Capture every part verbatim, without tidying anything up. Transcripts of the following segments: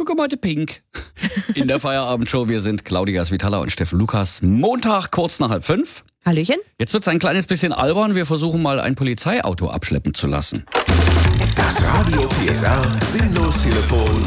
guck mal, der Pink. In der Feierabendshow, wir sind Claudia Svitala und Steffen Lukas. Montag, kurz nach halb fünf. Hallöchen. Jetzt wird's ein kleines bisschen albern. Wir versuchen mal, ein Polizeiauto abschleppen zu lassen. Das Radio P S R Sinnlos-Telefon.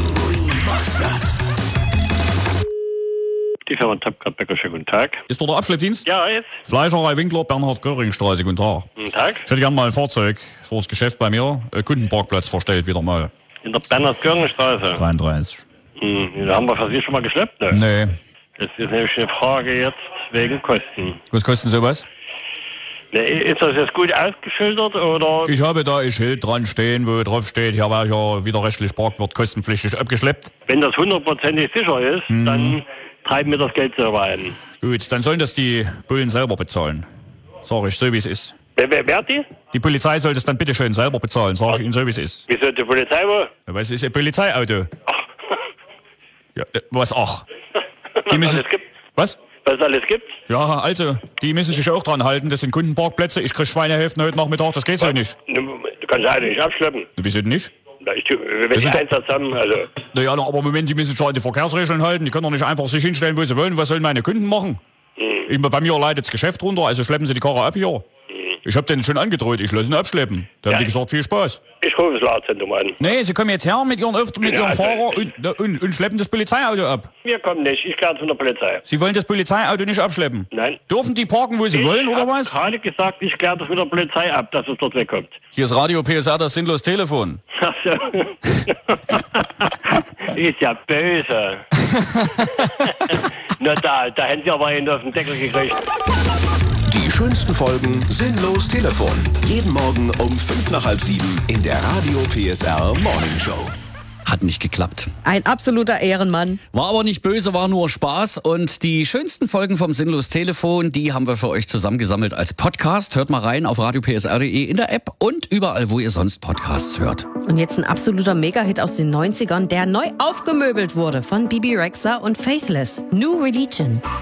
Die Firma Tapkart-Becker, schönen guten Tag. Ist dort der Abschleppdienst? Ja, jetzt. Fleischerei Winkler, Bernhard-Göring-Straße, guten Tag. Guten Tag. Ich hätte gerne mal ein Fahrzeug vor das Geschäft bei mir, äh, Kundenparkplatz verstellt, wieder mal. In der Bernhard-Göring-Straße. dreiunddreißig. Hm, da haben wir für Sie schon mal geschleppt, ne? Nee. Das ist nämlich eine Frage jetzt wegen Kosten. Was kostet sowas? Ne, ist das jetzt gut ausgeschildert, oder? Ich habe da ein Schild dran stehen, wo drauf steht, hier war ja widerrechtlich Parkwart kostenpflichtig abgeschleppt. Wenn das hundertprozentig sicher ist, Mhm. dann treiben wir das Geld selber ein. Gut, dann sollen das die Bullen selber bezahlen. Sag ich, so wie es ist. Wer, wer, wer die? Die Polizei soll das dann bitte schön selber bezahlen, sag ich Ihnen so wie es ist. Wieso die Polizei wo? Ja, weil es ist ein Polizeiauto. Ja, äh, was ach? Die Was müssen, alles gibt? was? Was es alles gibt? Ja, also, die müssen sich auch dran halten. Das sind Kundenparkplätze. Ich krieg Schweinehälften heute Nachmittag. Das geht so nicht. Du, du kannst ja nicht abschleppen. Wieso denn nicht? Na, Ich, wenn Das ich ist doch- Einsatz haben, also... Naja, aber Moment, die müssen sich an die Verkehrsregeln halten. Die können doch nicht einfach sich hinstellen, wo sie wollen. Was sollen meine Kunden machen? Ich, bei mir leidet das Geschäft runter, also schleppen sie die Karre ab hier. Ich hab denen schon angedroht, ich lasse ihn abschleppen. Da Ja. haben die gesagt, viel Spaß. Ich rufe das Laderzentrum an. Nee, sie kommen jetzt her mit ihren, Öf- mit Ja, ihrem also- Fahrer und, und, und schleppen das Polizeiauto ab. Wir kommen nicht, ich gehe von der Polizei. Sie wollen das Polizeiauto nicht abschleppen? Nein. Dürfen die parken, wo sie wollen, ich oder hab was? gerade gesagt, ich kläre das mit der Polizei ab, dass es dort wegkommt. Hier ist Radio P S R, das sinnlos Telefon. Ach so. Ist ja böse. Na da, da hätten Sie aber einen auf den Deckel gekriegt. Die schönsten Folgen Sinnlos Telefon. Jeden Morgen um fünf nach halb sieben in der Radio P S R Morning Show. Hat nicht geklappt. Ein absoluter Ehrenmann. War aber nicht böse, war nur Spaß. Und die schönsten Folgen vom Sinnlos Telefon, die haben wir für euch zusammengesammelt als Podcast. Hört mal rein auf radio p s r punkt d e in der App und überall, wo ihr sonst Podcasts hört. Und jetzt ein absoluter Mega-Hit aus den neunzigern, der neu aufgemöbelt wurde von Bibi Rexha und Faithless. New Religion.